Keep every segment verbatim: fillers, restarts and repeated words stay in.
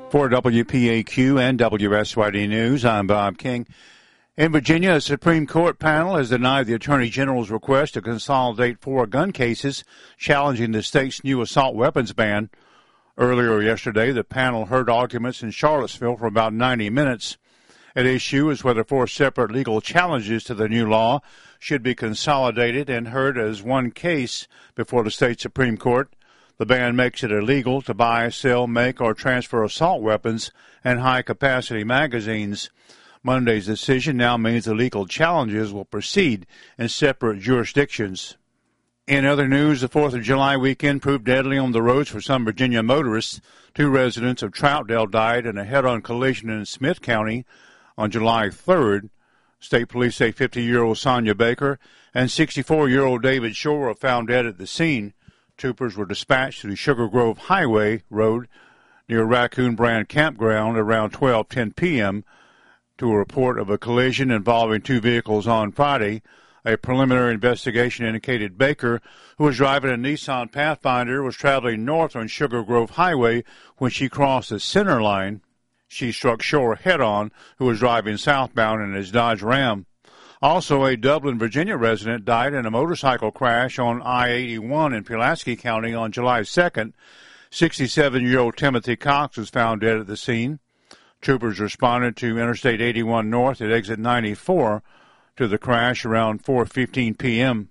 For W P A Q and W S Y D News, I'm Bob King. In Virginia, a Supreme Court panel has denied the Attorney General's request to consolidate four gun cases challenging the state's new assault weapons ban. Earlier yesterday, the panel heard arguments in Charlottesville for about ninety minutes. At issue is whether four separate legal challenges to the new law should be consolidated and heard as one case before the state Supreme Court. The ban makes it illegal to buy, sell, make, or transfer assault weapons and high-capacity magazines. Monday's decision now means the legal challenges will proceed in separate jurisdictions. In other news, the fourth of July weekend proved deadly on the roads for some Virginia motorists. Two residents of Troutdale died in a head-on collision in Smith County on July third. State police say fifty-year-old Sonia Baker and sixty-four-year-old David Shore were found dead at the scene. Troopers were dispatched to the Sugar Grove Highway Road near Raccoon Brand Campground around twelve ten p.m. to a report of a collision involving two vehicles on Friday. A preliminary investigation indicated Baker, who was driving a Nissan Pathfinder, was traveling north on Sugar Grove Highway when she crossed the center line. She struck Shore head-on, who was driving southbound in his Dodge Ram. Also, a Dublin, Virginia resident died in a motorcycle crash on I eighty-one in Pulaski County on July second. sixty-seven-year-old Timothy Cox was found dead at the scene. Troopers responded to Interstate eighty-one North at exit ninety-four to the crash around four fifteen p.m.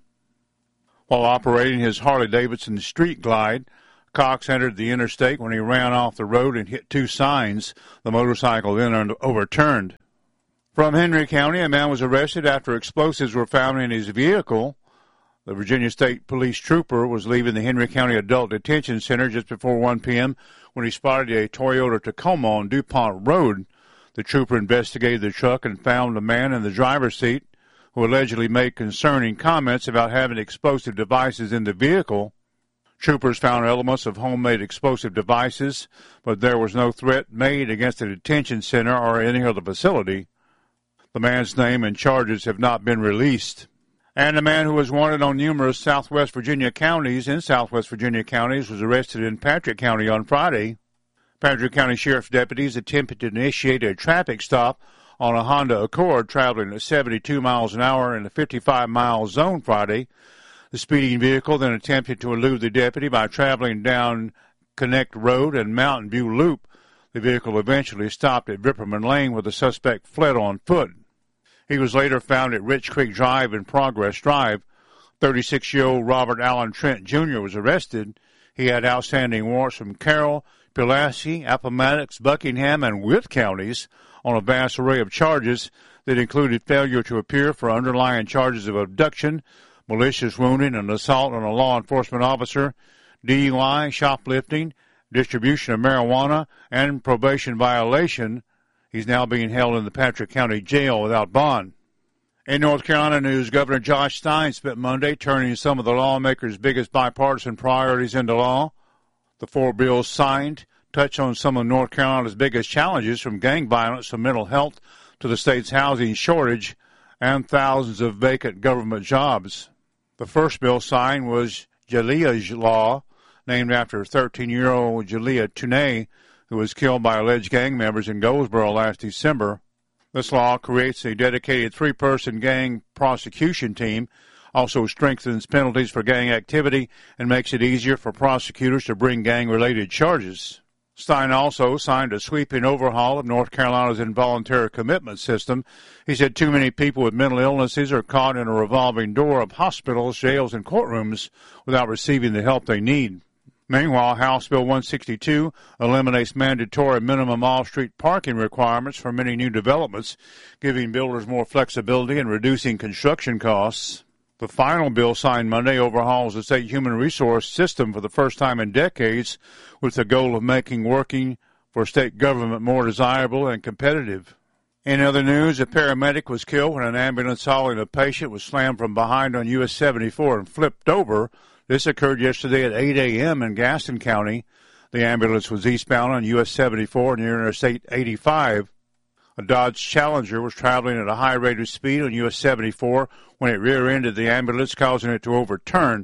While operating his Harley-Davidson Street Glide, Cox entered the interstate when he ran off the road and hit two signs. The motorcycle then overturned. From Henry County, a man was arrested after explosives were found in his vehicle. The Virginia State Police trooper was leaving the Henry County Adult Detention Center just before one p.m. when he spotted a Toyota Tacoma on DuPont Road. The trooper investigated the truck and found a man in the driver's seat who allegedly made concerning comments about having explosive devices in the vehicle. Troopers found elements of homemade explosive devices, but there was no threat made against the detention center or any other facility. The man's name and charges have not been released. And a man who was wanted on numerous Southwest Virginia counties in Southwest Virginia counties was arrested in Patrick County on Friday. Patrick County Sheriff's deputies attempted to initiate a traffic stop on a Honda Accord traveling at seventy-two miles an hour in a fifty-five mile zone Friday. The speeding vehicle then attempted to elude the deputy by traveling down Connect Road and Mountain View Loop. The vehicle eventually stopped at Vipperman Lane where the suspect fled on foot. He was later found at Rich Creek Drive and Progress Drive. thirty-six-year-old Robert Allen Trent Junior was arrested. He had outstanding warrants from Carroll, Pulaski, Appomattox, Buckingham, and Wythe counties on a vast array of charges that included failure to appear for underlying charges of abduction, malicious wounding, and assault on a law enforcement officer, D U I, shoplifting, distribution of marijuana, and probation violation. He's now being held in the Patrick County Jail without bond. In North Carolina news, Governor Josh Stein spent Monday turning some of the lawmakers' biggest bipartisan priorities into law. The four bills signed touch on some of North Carolina's biggest challenges, from gang violence to mental health to the state's housing shortage and thousands of vacant government jobs. The first bill signed was Jalia's Law, named after thirteen-year-old Jalia Tunay, who was killed by alleged gang members in Goldsboro last December. This law creates a dedicated three-person gang prosecution team, also strengthens penalties for gang activity, and makes it easier for prosecutors to bring gang-related charges. Stein also signed a sweeping overhaul of North Carolina's involuntary commitment system. He said too many people with mental illnesses are caught in a revolving door of hospitals, jails, and courtrooms without receiving the help they need. Meanwhile, House Bill one sixty-two eliminates mandatory minimum off-street parking requirements for many new developments, giving builders more flexibility and reducing construction costs. The final bill signed Monday overhauls the state human resource system for the first time in decades, with the goal of making working for state government more desirable and competitive. In other news, a paramedic was killed when an ambulance hauling a patient was slammed from behind on U S seventy-four and flipped over. This occurred yesterday at eight a.m. in Gaston County. The ambulance was eastbound on U S seventy-four near Interstate eighty-five. A Dodge Challenger was traveling at a high rate of speed on U S seventy-four when it rear-ended the ambulance, causing it to overturn.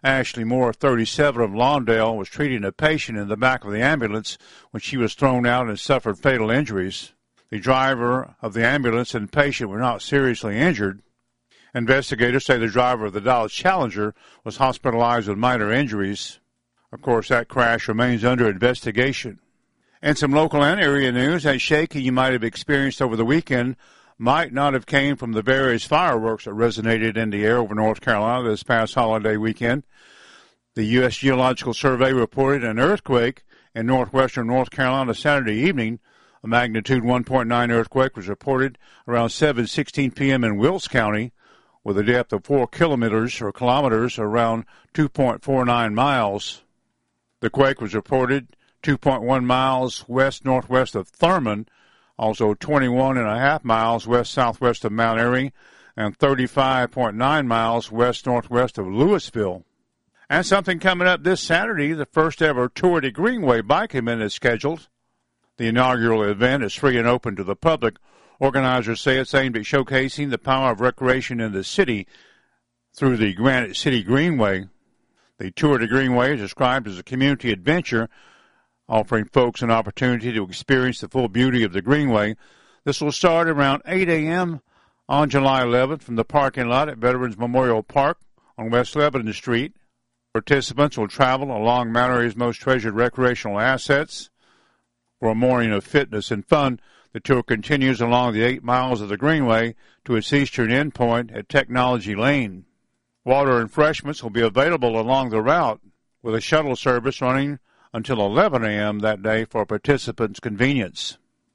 Ashley Moore, thirty-seven, of Lawndale, was treating a patient in the back of the ambulance when she was thrown out and suffered fatal injuries. The driver of the ambulance and patient were not seriously injured. Investigators say the driver of the Dodge Challenger was hospitalized with minor injuries. Of course, that crash remains under investigation. And some local and area news. That shaking you might have experienced over the weekend might not have came from the various fireworks that resonated in the air over North Carolina this past holiday weekend. The U S Geological Survey reported an earthquake in northwestern North Carolina Saturday evening. A magnitude one point nine earthquake was reported around seven sixteen p.m. in Wills County, with a depth of four kilometers or kilometers, around two point four nine miles. The quake was reported two point one miles west-northwest of Thurman, also twenty-one and a half miles west-southwest of Mount Airy, and thirty-five point nine miles west-northwest of Louisville. And something coming up this Saturday, the first ever Tour de Greenway bike event is scheduled. The inaugural event is free and open to the public. Organizers say it's aimed at showcasing the power of recreation in the city through the Granite City Greenway. The Tour de Greenway is described as a community adventure, offering folks an opportunity to experience the full beauty of the Greenway. This will start around eight a.m. on July eleventh from the parking lot at Veterans Memorial Park on West Lebanon Street. Participants will travel along Mount Airy's most treasured recreational assets. For a morning of fitness and fun, the tour continues along the eight miles of the Greenway to its eastern endpoint at Technology Lane. Water and refreshments will be available along the route, with a shuttle service running until eleven a.m. that day for participants' convenience.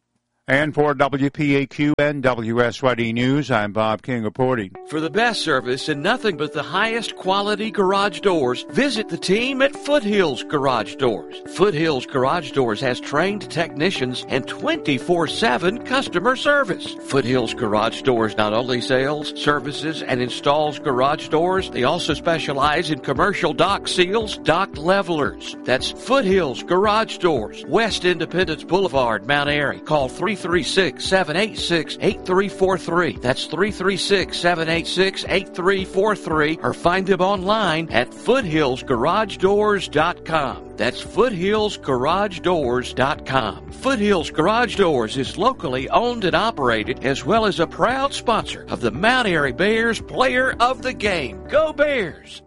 And for W P A Q and W S Y D News, I'm Bob King reporting. For the best service and nothing but the highest quality garage doors, visit the team at Foothills Garage Doors. Foothills Garage Doors has trained technicians and twenty-four seven customer service. Foothills Garage Doors not only sells, services, and installs garage doors, they also specialize in commercial dock seals, dock levelers. That's Foothills Garage Doors, West Independence Boulevard, Mount Airy. Call three three six, seven eight six, eight three four three. That's three three six, seven eight six, eight three four three, or find them online at foothills garage doors dot com. That's foothills garage doors dot com. Foothills Garage Doors is locally owned and operated, as well as a proud sponsor of the Mount Airy Bears Player of the Game. Go Bears!